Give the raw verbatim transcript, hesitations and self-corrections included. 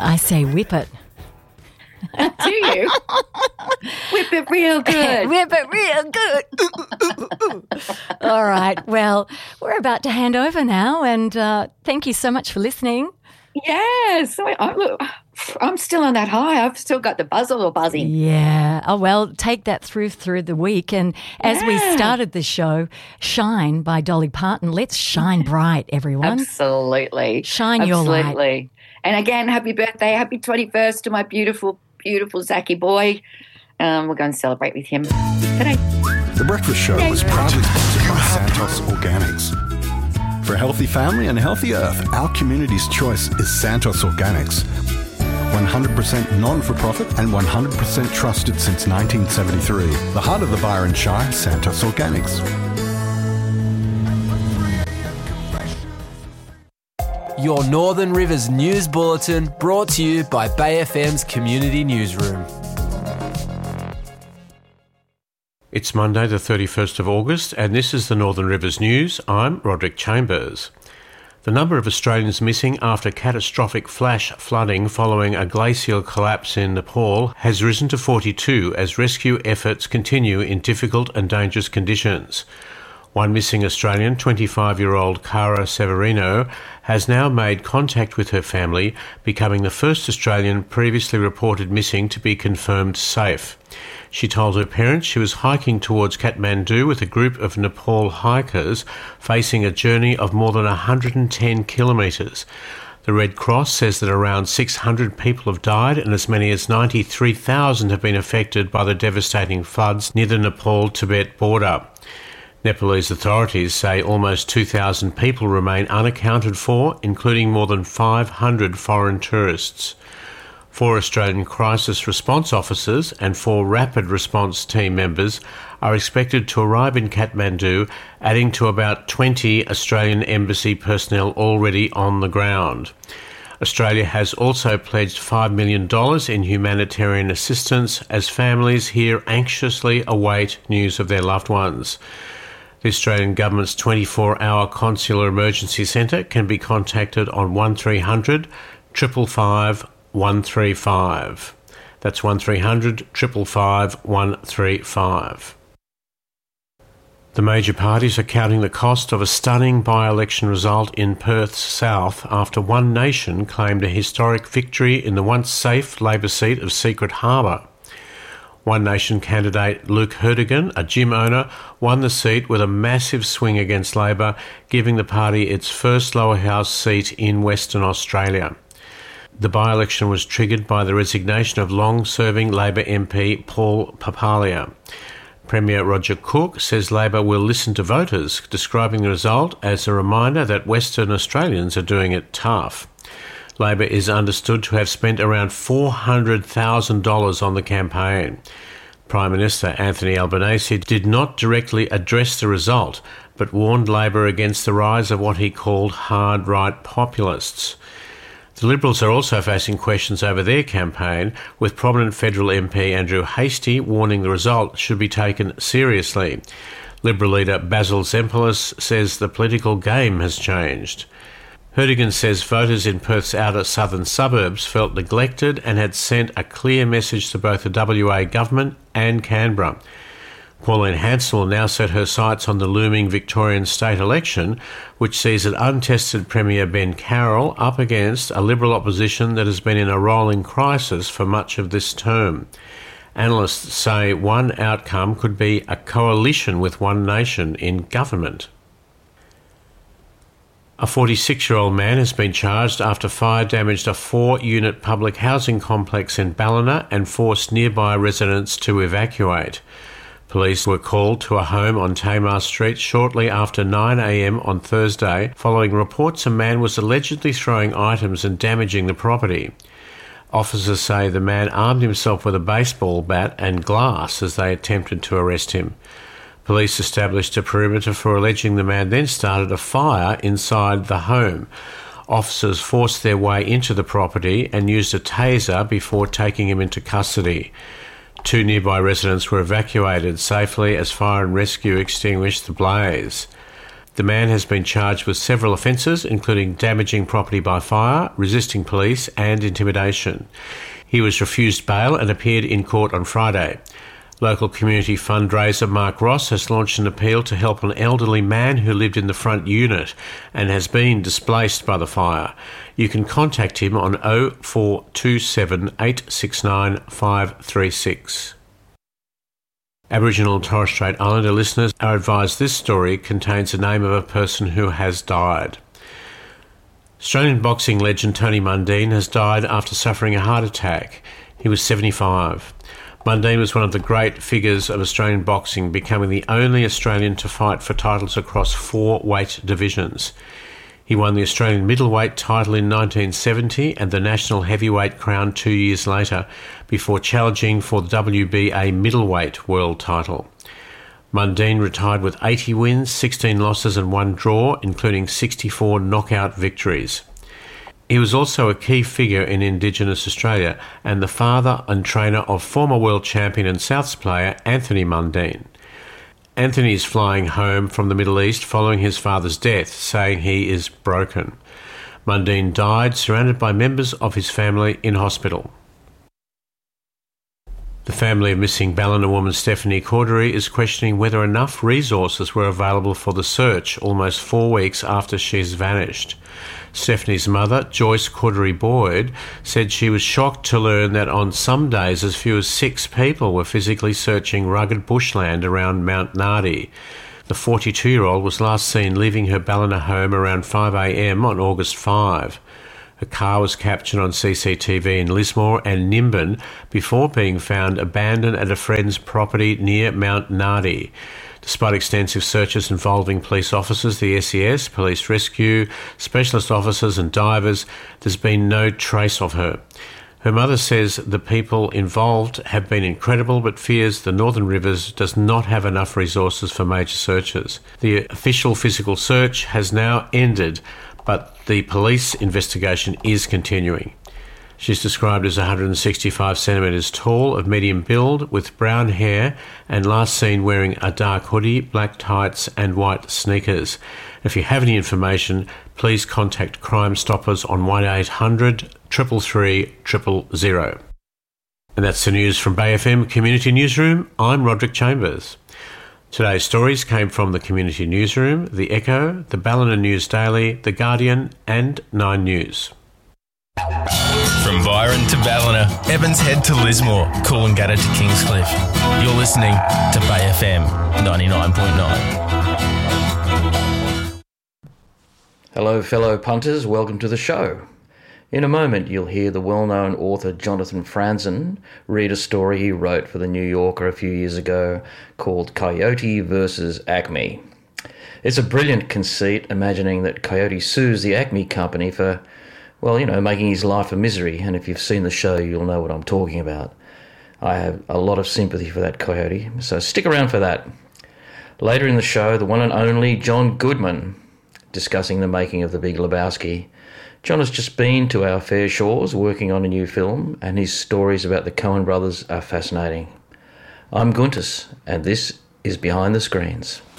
I say whip it. Do you? Whip it real good. Whip it real good. All right. Well, we're about to hand over now, and uh, thank you so much for listening. Yes. I, I, look, I'm still on that high. I've still got the buzz a little buzzing. Yeah. Oh, well, take that through through the week. And as yeah. we started the show, Shine by Dolly Parton. Let's shine bright, everyone. Absolutely. Shine Absolutely. your light. And again, happy birthday, happy twenty-first to my beautiful, beautiful Zachy boy. Um, we're going to celebrate with him today. The Breakfast Show was proudly sponsored by Santos Organics. For a healthy family and a healthy earth, our community's choice is Santos Organics. one hundred percent non-for-profit and one hundred percent trusted since nineteen seventy-three. The heart of the Byron Shire, Santos Organics. Your Northern Rivers News Bulletin, brought to you by Bay F M's Community Newsroom. It's Monday the thirty-first of August, and this is the Northern Rivers News. I'm Roderick Chambers. The number of Australians missing after catastrophic flash flooding following a glacial collapse in Nepal has risen to forty-two as rescue efforts continue in difficult and dangerous conditions. One missing Australian, twenty-five-year-old Cara Severino, has now made contact with her family, becoming the first Australian previously reported missing to be confirmed safe. She told her parents she was hiking towards Kathmandu with a group of Nepal hikers facing a journey of more than one hundred ten kilometres. The Red Cross says that around six hundred people have died and as many as ninety-three thousand have been affected by the devastating floods near the Nepal-Tibet border. Nepalese authorities say almost two thousand people remain unaccounted for, including more than five hundred foreign tourists. Four Australian crisis response officers and four rapid response team members are expected to arrive in Kathmandu, adding to about twenty Australian embassy personnel already on the ground. Australia has also pledged five million dollars in humanitarian assistance as families here anxiously await news of their loved ones. The Australian Government's twenty-four hour Consular Emergency Centre can be contacted on one three hundred, five five five, one three five. That's one three hundred, five five five, one three five. The major parties are counting the cost of a stunning by-election result in Perth's south after One Nation claimed a historic victory in the once safe Labor seat of Secret Harbour. One Nation candidate Luke Herdigan, a gym owner, won the seat with a massive swing against Labor, giving the party its first lower house seat in Western Australia. The by-election was triggered by the resignation of long-serving Labor M P Paul Papalia. Premier Roger Cook says Labor will listen to voters, describing the result as a reminder that Western Australians are doing it tough. Labor is understood to have spent around four hundred thousand dollars on the campaign. Prime Minister Anthony Albanese did not directly address the result, but warned Labor against the rise of what he called hard right populists. The Liberals are also facing questions over their campaign, with prominent federal M P Andrew Hastie warning the result should be taken seriously. Liberal leader Basil Zempilas says the political game has changed. Herdigan says voters in Perth's outer southern suburbs felt neglected and had sent a clear message to both the W A government and Canberra. Pauline Hanson will now set her sights on the looming Victorian state election, which sees an untested Premier Ben Carroll up against a Liberal opposition that has been in a rolling crisis for much of this term. Analysts say one outcome could be a coalition with One Nation in government. A forty-six-year-old man has been charged after fire damaged a four-unit public housing complex in Ballina and forced nearby residents to evacuate. Police were called to a home on Tamar Street shortly after nine a m on Thursday, following reports a man was allegedly throwing items and damaging the property. Officers say the man armed himself with a baseball bat and glass as they attempted to arrest him. Police established a perimeter for alleging the man then started a fire inside the home. Officers forced their way into the property and used a taser before taking him into custody. Two nearby residents were evacuated safely as fire and rescue extinguished the blaze. The man has been charged with several offences, including damaging property by fire, resisting police and intimidation. He was refused bail and appeared in court on Friday. Local community fundraiser Mark Ross has launched an appeal to help an elderly man who lived in the front unit and has been displaced by the fire. You can contact him on oh four two seven, eight six nine, five three six. Aboriginal and Torres Strait Islander listeners are advised this story contains the name of a person who has died. Australian boxing legend Tony Mundine has died after suffering a heart attack. He was seventy-five. Mundine was one of the great figures of Australian boxing, becoming the only Australian to fight for titles across four weight divisions. He won the Australian middleweight title in nineteen seventy and the national heavyweight crown two years later, before challenging for the W B A middleweight world title. Mundine retired with eighty wins, sixteen losses and one draw, including sixty-four knockout victories. He was also a key figure in Indigenous Australia and the father and trainer of former world champion and Souths player Anthony Mundine. Anthony is flying home from the Middle East following his father's death, saying he is broken. Mundine died surrounded by members of his family in hospital. The family of missing Ballina woman Stephanie Cordery is questioning whether enough resources were available for the search almost four weeks after she's vanished. Stephanie's mother, Joyce Cordery Boyd, said she was shocked to learn that on some days as few as six people were physically searching rugged bushland around Mount Nardi. The forty-two-year-old was last seen leaving her Ballina home around five a m on August fifth. Her car was captured on C C T V in Lismore and Nimbin before being found abandoned at a friend's property near Mount Nardi. Despite extensive searches involving police officers, the S E S, police rescue, specialist officers and divers, there's been no trace of her. Her mother says the people involved have been incredible but fears the Northern Rivers does not have enough resources for major searches. The official physical search has now ended, but the police investigation is continuing. She's described as one hundred sixty-five centimetres tall, of medium build, with brown hair, and last seen wearing a dark hoodie, black tights and white sneakers. If you have any information, please contact Crime Stoppers on one eight hundred, three three three, zero zero zero. And that's the news from Bay F M Community Newsroom. I'm Roderick Chambers. Today's stories came from the Community Newsroom, The Echo, the Ballina News Daily, The Guardian and Nine News. From Byron to Ballina, Evans Head to Lismore, Coolangatta to Kingscliff. You're listening to Bay F M ninety-nine point nine. Hello, fellow punters. Welcome to the show. In a moment, you'll hear the well-known author Jonathan Franzen read a story he wrote for The New Yorker a few years ago called Coyote versus Acme. It's a brilliant conceit, imagining that Coyote sues the Acme company for, well, you know, making his life a misery, and if you've seen the show, you'll know what I'm talking about. I have a lot of sympathy for that Coyote, so stick around for that. Later in the show, the one and only John Goodman, discussing the making of The Big Lebowski. John has just been to our fair shores working on a new film, and his stories about the Coen brothers are fascinating. I'm Guntis, and this is Behind the Screens.